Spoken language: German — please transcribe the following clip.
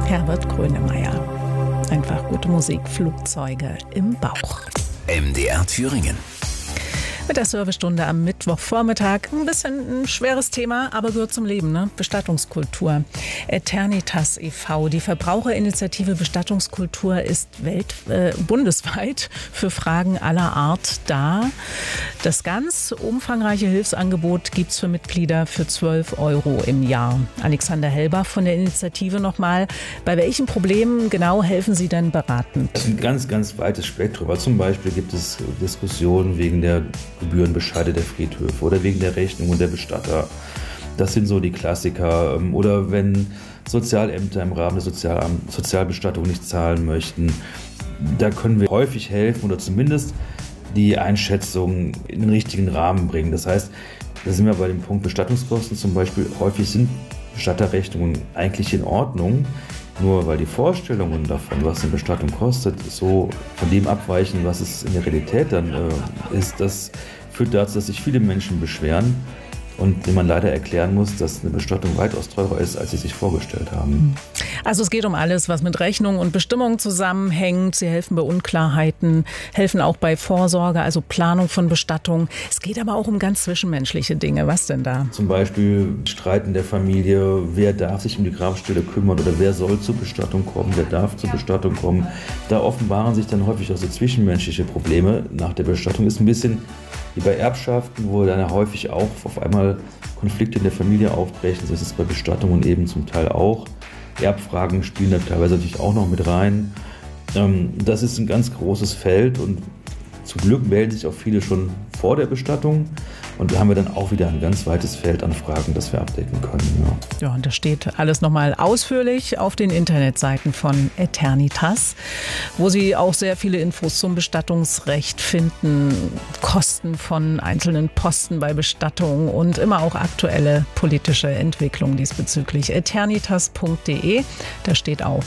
Herbert Grönemeyer. Einfach gute Musik, Flugzeuge im Bauch. MDR Thüringen. Mit der Servicestunde am Mittwochvormittag. Ein bisschen ein schweres Thema, aber gehört zum Leben, ne? Bestattungskultur. Eternitas e.V., die Verbraucherinitiative Bestattungskultur, ist bundesweit für Fragen aller Art da. Das ganz umfangreiche Hilfsangebot gibt es für Mitglieder für 12 € im Jahr. Alexander Helbach von der Initiative nochmal. Bei welchen Problemen genau helfen Sie denn beratend? Das ist ein ganz, ganz weites Spektrum. Zum Beispiel gibt es Diskussionen wegen der Gebührenbescheide der Friedhöfe oder wegen der Rechnung und der Bestatter. Das sind so die Klassiker. Oder wenn Sozialämter im Rahmen der Sozialbestattung nicht zahlen möchten, da können wir häufig helfen oder zumindest die Einschätzung in den richtigen Rahmen bringen. Das heißt, da sind wir bei dem Punkt Bestattungskosten zum Beispiel. Häufig sind Bestatterrechnungen eigentlich in Ordnung, nur weil die Vorstellungen davon, was eine Bestattung kostet, so von dem abweichen, was es in der Realität dann ist. Das führt dazu, dass sich viele Menschen beschweren und denen man leider erklären muss, dass eine Bestattung weitaus teurer ist, als sie sich vorgestellt haben. Also es geht um alles, was mit Rechnung und Bestimmung zusammenhängt. Sie helfen bei Unklarheiten, helfen auch bei Vorsorge, also Planung von Bestattung. Es geht aber auch um ganz zwischenmenschliche Dinge. Was denn da? Zum Beispiel Streit in der Familie. Wer darf sich um die Grabstelle kümmern oder wer soll zur Bestattung kommen, wer darf zur Bestattung kommen. Da offenbaren sich dann häufig auch so zwischenmenschliche Probleme. Nach der Bestattung ist ein bisschen wie bei Erbschaften, wo dann häufig auch auf einmal Konflikte in der Familie aufbrechen. So ist es bei Bestattungen eben zum Teil auch. Erbfragen spielen da teilweise natürlich auch noch mit rein. Das ist ein ganz großes Feld und zum Glück melden sich auch viele schon vor der Bestattung. Und da haben wir dann auch wieder ein ganz weites Feld an Fragen, das wir abdecken können. Ja, und da steht alles nochmal ausführlich auf den Internetseiten von Eternitas, wo Sie auch sehr viele Infos zum Bestattungsrecht finden, Kosten von einzelnen Posten bei Bestattung und immer auch aktuelle politische Entwicklungen diesbezüglich. Eternitas.de, da steht auch